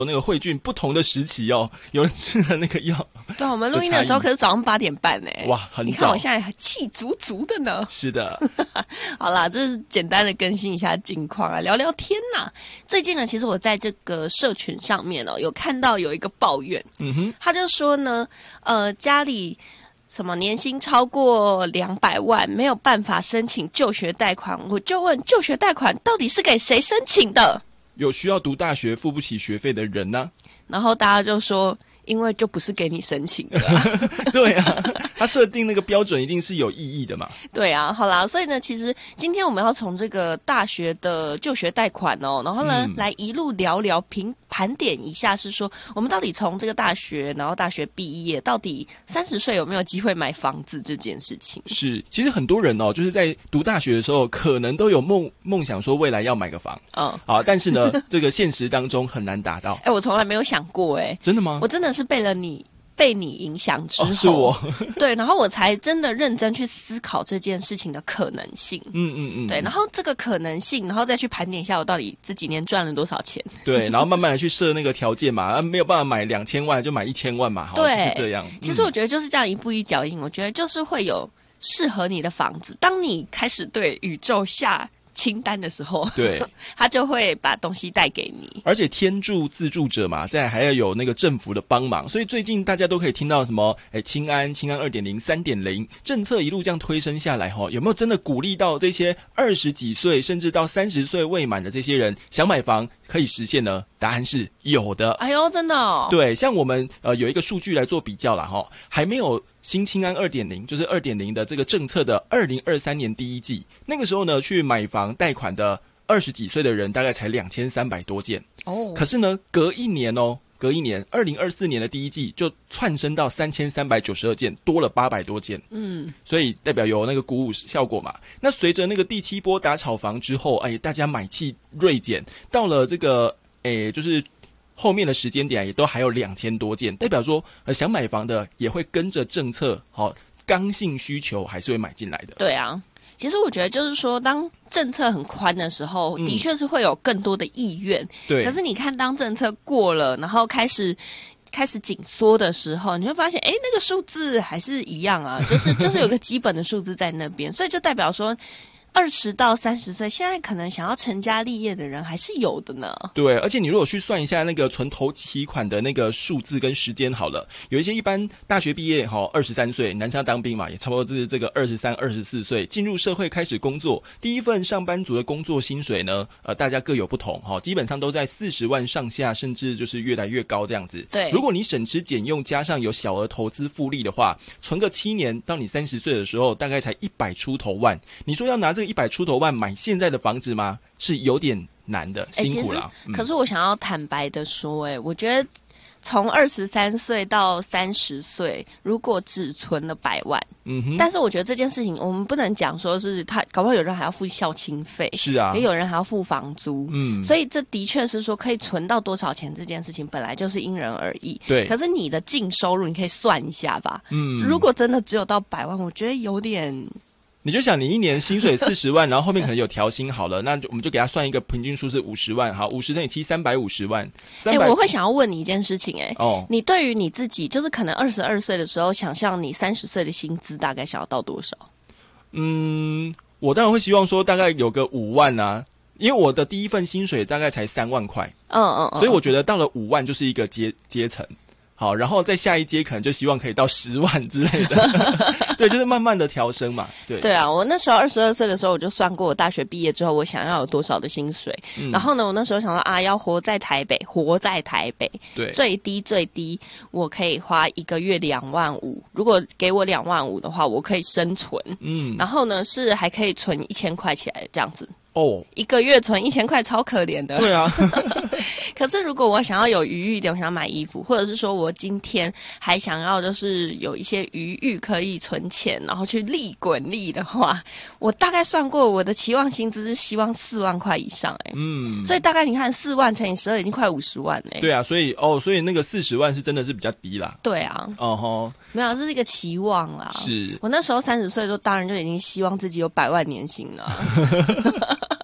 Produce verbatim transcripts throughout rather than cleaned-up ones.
那个慧俊不同的时期哦，有人吃了那个药。 对，我们录音的时候可是早上八点半哎， 哇，很早！ 你看我现在气足足的呢。 是的， 好啦，这是简单的更新一下近况啊，聊聊天呐。最近呢，其实我在这个社群上面哦，有看到有一个抱怨，嗯哼，他就说呢，呃，家里什么年薪超过两百万，没有办法申请就学贷款，我就问，就学贷款到底是给谁申请的？ 有需要读大学付不起学费的人呢、啊？ 然后大家就说，因为就不是给你申请的、啊。 对啊，他设定那个标准一定是有意义的嘛。 对啊，好啦，所以呢，其实今天我们要从这个大学的就学贷款哦，然后呢，嗯、来一路聊聊评盘点一下，是说我们到底从这个大学，然后大学毕业，到底三十岁有没有机会买房子这件事情。 是，其实很多人哦，就是在读大学的时候，可能都有梦梦想说未来要买个房，嗯，好，但是呢，这个现实当中很难达到。 哎、欸，我从来没有想过、欸，哎， 真的吗？ 我真的是被了你。被你影响之后、哦、 是我对，然后我才真的认真去思考这件事情的可能性。嗯嗯嗯，对，然后这个可能性，然后再去盘点一下我到底这几年赚了多少钱。 对，然后慢慢的去设那个条件嘛，没有办法买两千万就买一千万嘛， 对， 就是这样。 其实我觉得就是这样一步一脚印，我觉得就是会有适合你的房子。当你开始对宇宙下清单的时候， 对， 他就会把东西带给你。 而且天助自助者嘛，再来还要有那个政府的帮忙，所以最近大家都可以听到什么，哎，青安、青安 二点零、三点零 政策一路这样推升下来齁，有没有真的鼓励到这些二十几岁甚至到三十岁未满的这些人想买房可以实现呢？答案是有的。 哎呦，真的哦。 对，像我们呃有一个数据来做比较啦齁，还没有新青安 二点零 就是 二点零 的这个政策的二零二三年第一季，那个时候呢去买房贷款的二十几岁的人大概才两千三百多件哦。可是呢隔一年哦，隔一年二零二四年的第一季就窜升到三千三百九十二件，多了八百多件。嗯，所以代表有那个鼓舞效果嘛。那随着那个第七波打炒房之后，哎，大家买气锐减，到了这个哎就是后面的时间点也都还有两千多件，代表说呃想买房的也会跟着政策好、哦、刚性需求还是会买进来的。 对啊，其实我觉得就是说当政策很宽的时候、嗯、的确是会有更多的意愿。对，可是你看当政策过了，然后开始开始紧缩的时候，你会发现诶那个数字还是一样啊，就是就是有个基本的数字在那边，所以就代表说二十到三十岁，现在可能想要成家立业的人还是有的呢。对， 而且你如果去算一下那个存头期款的那个数字跟时间好了，有一些一般大学毕业哈，二十三岁，男生要当兵嘛，也差不多是这个二十三、二十四岁进入社会开始工作，第一份上班族的工作薪水呢，呃，大家各有不同哈，基本上都在四十万上下，甚至就是越来越高这样子。对，如果你省吃俭用，加上有小额投资复利的话，存个七年，到你三十岁的时候，大概才一百出头万。你说要拿这个一百出头万买现在的房子吗？是有点难的，辛苦啦、 欸嗯、可是我想要坦白的说、欸、我觉得从二十三岁到三十岁，如果只存了百万，嗯哼，但是我觉得这件事情我们不能讲说是他，搞不好有人还要付孝亲费，是啊，也有人还要付房租，嗯，所以这的确是说可以存到多少钱这件事情本来就是因人而异，对。可是你的净收入你可以算一下吧，嗯，如果真的只有到百万，我觉得有点。 你就想你一年薪水四十万，然后后面可能有调薪好了，那我们就给他算一个平均数是五十万，好，五十乘以七，三百五十万。哎、 欸，我会想要问你一件事情、欸，哎，哦，你对于你自己，就是可能二十二岁的时候，想象你三十岁的薪资大概想要到多少？ 嗯，我当然会希望说大概有个五万啊，因为我的第一份薪水大概才三万块，嗯嗯嗯，所以我觉得到了五万就是一个阶阶层。好，然后再下一阶可能就希望可以到十万之类的，对，就是慢慢的调升嘛。对， 对啊，我那时候二十二岁的时候，我就算过我大学毕业之后我想要有多少的薪水。嗯、然后呢，我那时候想到啊，要活在台北，活在台北，对，最低最低我可以花一个月两万五。如果给我两万五的话，我可以生存。嗯，然后呢是还可以存一千块起来这样子。哦，一个月存一千块，超可怜的。 对啊， 可是如果我想要有余裕一点，我想要买衣服，或者是说我今天还想要就是有一些余裕可以存钱，然后去利滚利的话，我大概算过我的期望薪资是希望四万块以上、欸，哎，嗯，所以大概你看四万乘以十二，已经快五十万嘞、欸。 对啊，所以哦，所以那个四十万是真的是比较低啦。 对啊，哦吼，没有，这是一个期望啦。是我那时候三十岁的时候，当然就已经希望自己有百万年薪了。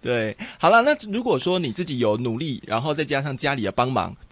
对，好了，那如果说你自己有努力，然后再加上家里的帮忙，